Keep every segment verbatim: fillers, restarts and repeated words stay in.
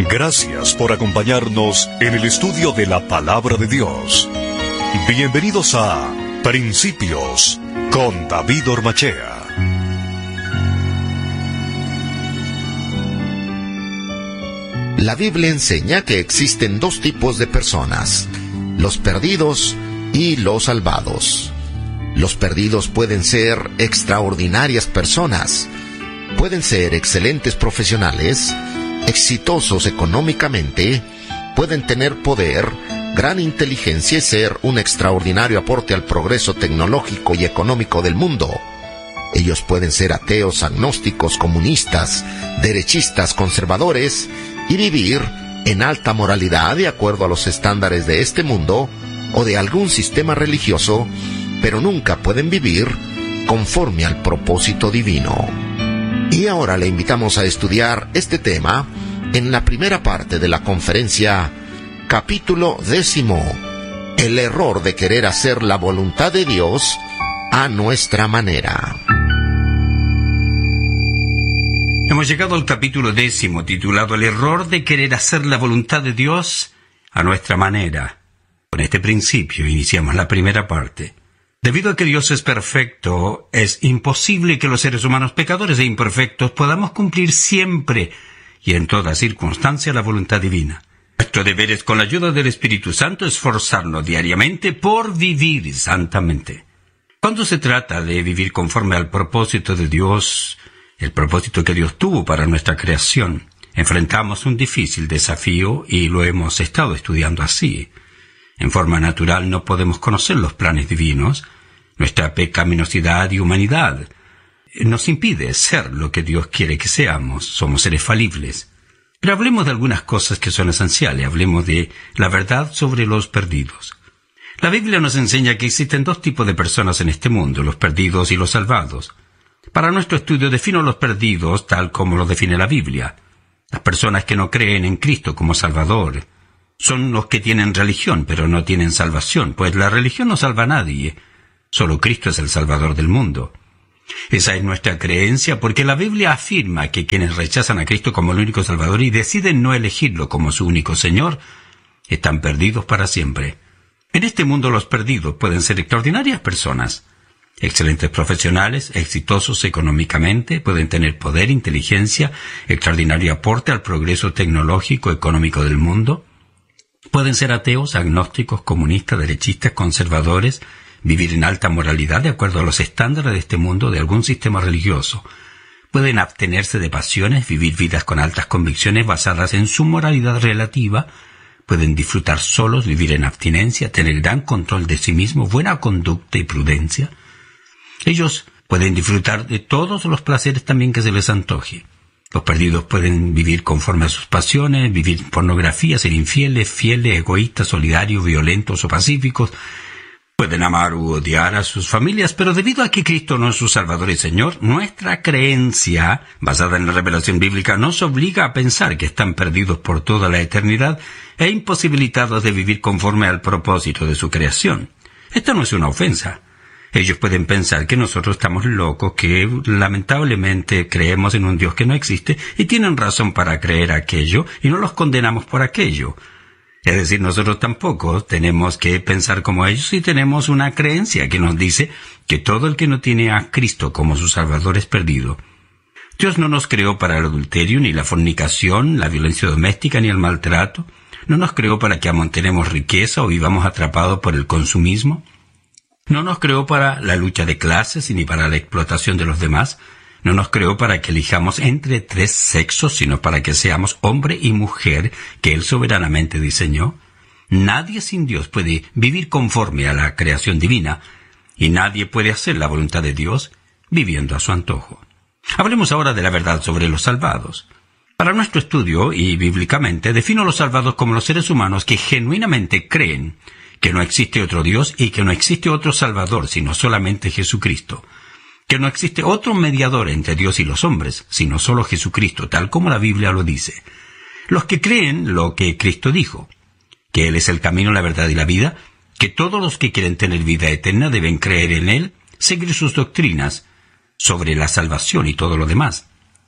Gracias por acompañarnos en el estudio de la Palabra de Dios. Bienvenidos a Principios con David Ormachea. La Biblia enseña que existen dos tipos de personas, los perdidos y los salvados. Los perdidos pueden ser extraordinarias personas, pueden ser excelentes profesionales, exitosos económicamente, pueden tener poder, gran inteligencia y ser un extraordinario aporte al progreso tecnológico y económico del mundo. Ellos pueden ser ateos, agnósticos, comunistas, derechistas, conservadores y vivir en alta moralidad de acuerdo a los estándares de este mundo o de algún sistema religioso, pero nunca pueden vivir conforme al propósito divino. Y ahora le invitamos a estudiar este tema en la primera parte de la conferencia, capítulo décimo, el error de querer hacer la voluntad de Dios a nuestra manera. Hemos llegado al capítulo décimo, titulado El error de querer hacer la voluntad de Dios a nuestra manera. Con este principio iniciamos la primera parte. Debido a que Dios es perfecto, es imposible que los seres humanos pecadores e imperfectos podamos cumplir siempre y en toda circunstancia la voluntad divina. Nuestro deber es, con la ayuda del Espíritu Santo, esforzarnos diariamente por vivir santamente. Cuando se trata de vivir conforme al propósito de Dios, el propósito que Dios tuvo para nuestra creación, enfrentamos un difícil desafío y lo hemos estado estudiando así. En forma natural no podemos conocer los planes divinos. Nuestra pecaminosidad y humanidad nos impide ser lo que Dios quiere que seamos. Somos seres falibles. Pero hablemos de algunas cosas que son esenciales. Hablemos de la verdad sobre los perdidos. La Biblia nos enseña que existen dos tipos de personas en este mundo, los perdidos y los salvados. Para nuestro estudio defino los perdidos tal como lo define la Biblia. Las personas que no creen en Cristo como Salvador son los que tienen religión, pero no tienen salvación, pues la religión no salva a nadie. Solo Cristo es el Salvador del mundo. Esa es nuestra creencia, porque la Biblia afirma que quienes rechazan a Cristo como el único Salvador y deciden no elegirlo como su único Señor, están perdidos para siempre. En este mundo los perdidos pueden ser extraordinarias personas, excelentes profesionales, exitosos económicamente, pueden tener poder, inteligencia, extraordinario aporte al progreso tecnológico económico del mundo. Pueden ser ateos, agnósticos, comunistas, derechistas, conservadores, vivir en alta moralidad de acuerdo a los estándares de este mundo de algún sistema religioso. Pueden abstenerse de pasiones, vivir vidas con altas convicciones basadas en su moralidad relativa. Pueden disfrutar solos, vivir en abstinencia, tener gran control de sí mismos, buena conducta y prudencia. Ellos pueden disfrutar de todos los placeres también que se les antoje. Los perdidos pueden vivir conforme a sus pasiones, vivir pornografía, ser infieles, fieles, egoístas, solidarios, violentos o pacíficos. Pueden amar u odiar a sus familias, pero debido a que Cristo no es su Salvador y Señor, nuestra creencia, basada en la revelación bíblica, nos obliga a pensar que están perdidos por toda la eternidad e imposibilitados de vivir conforme al propósito de su creación. Esta no es una ofensa. Ellos pueden pensar que nosotros estamos locos, que lamentablemente creemos en un Dios que no existe, y tienen razón para creer aquello, y no los condenamos por aquello. Es decir, nosotros tampoco tenemos que pensar como ellos, y tenemos una creencia que nos dice que todo el que no tiene a Cristo como su Salvador es perdido. Dios no nos creó para el adulterio, ni la fornicación, la violencia doméstica, ni el maltrato. No nos creó para que amontonemos riqueza o vivamos atrapados por el consumismo. No nos creó para la lucha de clases ni para la explotación de los demás. No nos creó para que elijamos entre tres sexos, sino para que seamos hombre y mujer que Él soberanamente diseñó. Nadie sin Dios puede vivir conforme a la creación divina, y nadie puede hacer la voluntad de Dios viviendo a su antojo. Hablemos ahora de la verdad sobre los salvados. Para nuestro estudio, y bíblicamente, defino a los salvados como los seres humanos que genuinamente creen que no existe otro Dios y que no existe otro Salvador, sino solamente Jesucristo. Que no existe otro mediador entre Dios y los hombres, sino solo Jesucristo, tal como la Biblia lo dice. Los que creen lo que Cristo dijo, que Él es el camino, la verdad y la vida, que todos los que quieren tener vida eterna deben creer en Él, seguir sus doctrinas sobre la salvación y todo lo demás.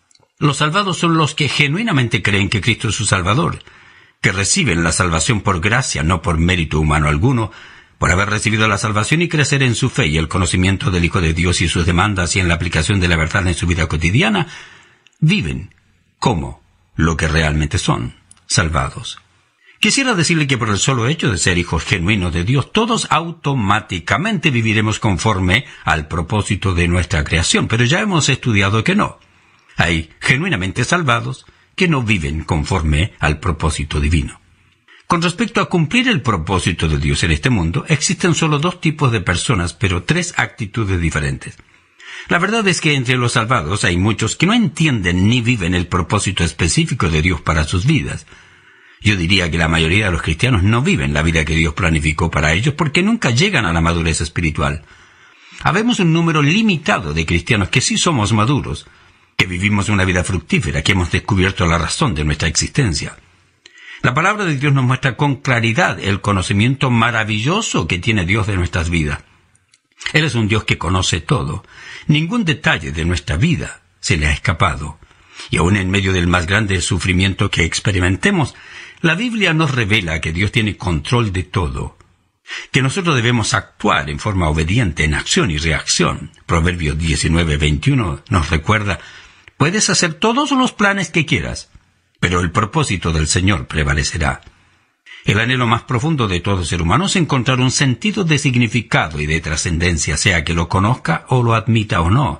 Los salvados son los que genuinamente creen que Cristo es su Salvador, que reciben la salvación por gracia, no por mérito humano alguno, por haber recibido la salvación y crecer en su fe y el conocimiento del Hijo de Dios y sus demandas y en la aplicación de la verdad en su vida cotidiana, viven como lo que realmente son, salvados. Quisiera decirle que por el solo hecho de ser hijos genuinos de Dios, todos automáticamente viviremos conforme al propósito de nuestra creación, pero ya hemos estudiado que no. Hay genuinamente salvados que no viven conforme al propósito divino. Con respecto a cumplir el propósito de Dios en este mundo, existen solo dos tipos de personas, pero tres actitudes diferentes. La verdad es que entre los salvados hay muchos que no entienden ni viven el propósito específico de Dios para sus vidas. Yo diría que la mayoría de los cristianos no viven la vida que Dios planificó para ellos porque nunca llegan a la madurez espiritual. Habemos un número limitado de cristianos que sí somos maduros, que vivimos una vida fructífera, que hemos descubierto la razón de nuestra existencia. La palabra de Dios nos muestra con claridad el conocimiento maravilloso que tiene Dios de nuestras vidas. Él es un Dios que conoce todo. Ningún detalle de nuestra vida se le ha escapado. Y aún en medio del más grande sufrimiento que experimentemos, la Biblia nos revela que Dios tiene control de todo, que nosotros debemos actuar en forma obediente en acción y reacción. Proverbios diecinueve veintiuno nos recuerda: puedes hacer todos los planes que quieras, pero el propósito del Señor prevalecerá. El anhelo más profundo de todo ser humano es encontrar un sentido de significado y de trascendencia, sea que lo conozca o lo admita o no.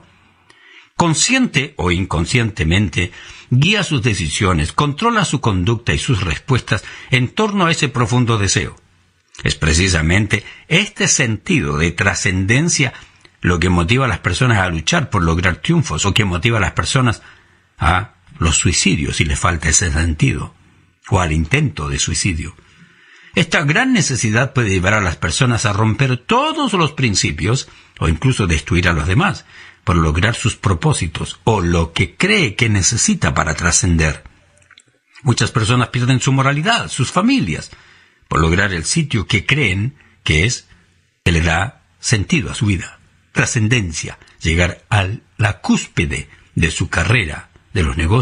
Consciente o inconscientemente, guía sus decisiones, controla su conducta y sus respuestas en torno a ese profundo deseo. Es precisamente este sentido de trascendencia lo que motiva a las personas a luchar por lograr triunfos, o que motiva a las personas a los suicidios si les falta ese sentido, o al intento de suicidio. Esta gran necesidad puede llevar a las personas a romper todos los principios, o incluso destruir a los demás, por lograr sus propósitos, o lo que cree que necesita para trascender. Muchas personas pierden su moralidad, sus familias, por lograr el sitio que creen que es, que le da sentido a su vida, trascendencia, llegar a la cúspide de su carrera, de los negocios,